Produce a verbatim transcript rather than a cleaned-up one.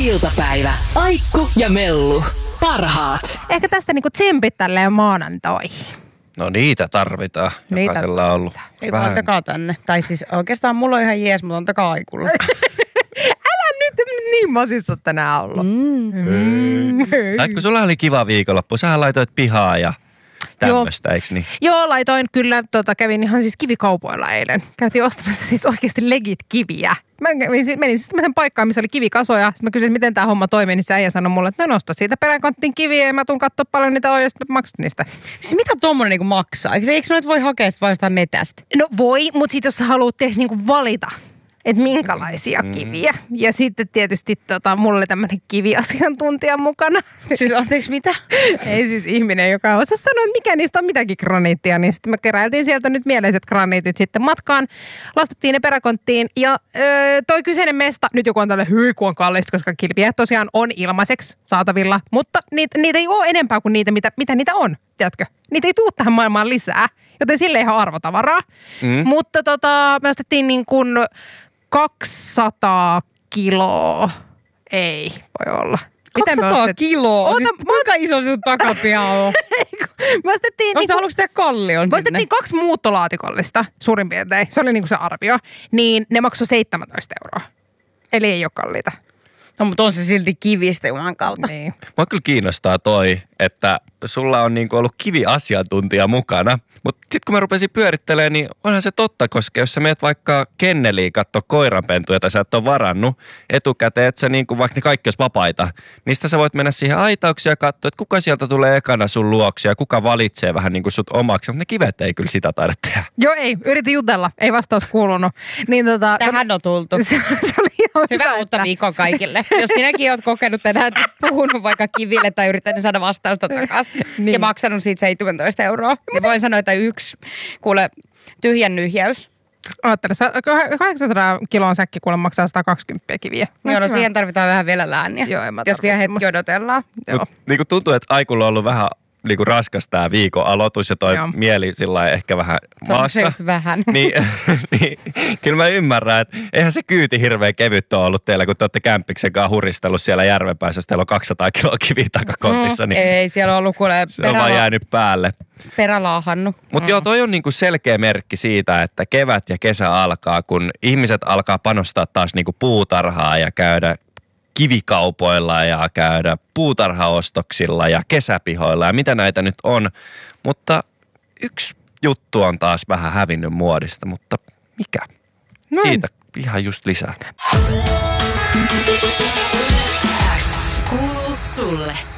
Iltapäivä. Aikku ja Mellu. Parhaat. Ehkä tästä niinku tsempit tälleen maanantaihin. No niitä tarvitaan. Niitä Jokaisella on ollut Ei vähän. vaan takaa tänne. Tai siis oikeastaan mulla on ihan jees, mutta on takaa Aikulla. Älä nyt niin masissa tänään ollut. Mm. Mm. Tai kun sulla oli kiva viikonloppu, sähän laitoit pihaa ja tämmöistä, eikö niin? Joo, laitoin kyllä, tota, kävin ihan siis kivikaupoilla eilen. Käytiin ostamassa siis oikeasti legit kiviä. Mä menin, siis- menin siis tämmöisen paikkaan, missä oli kivikasoja. Sitten mä kysyin, miten tämä homma toimii, niin se äijä sanoi mulle, että no nosta siitä peräkonttiin kiviä ja mä tuun katsoa paljon niitä on ja sitten maksat niistä. Siis mitä tommonen niinku maksaa? Eikö, eikö noita voi hakea sit vaan jostain metästä? No voi, mutta sitten jos sä haluat tehdä niinku valita, että minkälaisia mm. kiviä. Ja sitten tietysti tota, mulla oli tämmöinen kiviasiantuntija mukana. Siis anteeksi mitä? Ei siis ihminen, joka osaa sanoa, että mikä niistä on mitäkin graniittia. Niin sitten me keräiltiin sieltä nyt mieleiset graniitit sitten matkaan. Lastettiin ne peräkonttiin ja öö, toi kyseinen mesta, nyt joku on tälle hyi kun on kallista, koska kilpiä tosiaan on ilmaiseksi saatavilla. Mutta niitä, niitä ei ole enempää kuin niitä, mitä, mitä niitä on, tiedätkö? Niitä ei tule tähän maailmaan lisää, joten sille ihan arvotavaraa. Mm. Mutta tota, me ostettiin niin kuin kaksisataa kiloa. Ei voi olla. Miten me kaksisataa ostet- kiloa? Oota, Siis kuinka iso sun takapiha on? me ostettiin... Osta, niinku- haluatko tehdä kallion Me sinne? ostettiin kaksi muuttolaatikollista suurin piirtein. Se oli niinku se arvio. Niin ne maksoi seitsemäntoista euroa. Eli ei ole kalliita. No, mutta on se silti kivistä juman kautta. Niin. Mua kyllä kiinnostaa toi, että sulla on niinku ollut kiviasiantuntija mukana. Mutta sitten kun mä rupesin pyörittelemään, niin onhan se totta, koska jos sä meet vaikka kenneliin katsoa koiranpentuja tai sä et ole varannut etukäteen, että sä niinku, vaikka ne kaikki olisi vapaita, niistä sä voit mennä siihen aitauksiin ja katsoa, että kuka sieltä tulee ekana sun luokse ja kuka valitsee vähän niin kuin sut omaksi. Mutta ne kivet ei kyllä sitä taida tehdä. Joo, ei. Yritin jutella. Ei vastaus kuulunut. Niin tota, Tähän on tultu. se, se oli ihan hyvä, Hyvää uutta että- viikkoa kaikille. Jos sinäkin oot kokenut tänään, että puhunut vaikka kiville tai yrittänyt saada vastausta takaisin Niin. ja maksanut siitä seitsemäntoista euroa, niin voin sanoa, että yksi, kuule, tyhjän nyhjäys. Aattele, sa- kah- kahdeksansataa kilon säkki kuule maksaa sata kaksikymmentä kiviä. Joo, no hyvä. siihen tarvitaan vähän vielä lääniä, Joo, en mä jos tarvitse vielä hetki semmoista. odotellaan. Joo. Mut niinku tuntuu, että Aikulla on ollut vähän niinku raskas tää viikon aloitus ja toi Joo. mieli sillä lailla ehkä vähän Se on maassa. se just vähän. niin, niin, kyllä mä ymmärrän, että eihän se kyyti hirveän kevyt ole ollut teillä, kun te olette kämppiksen kanssa huristellut siellä järvenpäässä, jos teillä on kaksisataa kiloa kiviä takakontissa, niin Ei, siellä on ollut kuule se on vaan perä, jäänyt päälle. perälaahannut. Mutta mm. joo, toi on niinku selkeä merkki siitä, että kevät ja kesä alkaa, kun ihmiset alkaa panostaa taas niinku puutarhaa ja käydä kivikaupoilla ja käydä puutarhaostoksilla ja kesäpihoilla ja mitä näitä nyt on. Mutta yksi juttu on taas vähän hävinnyt muodista, mutta mikä? Noin. Siitä ihan just lisää. X kuuluu sulle.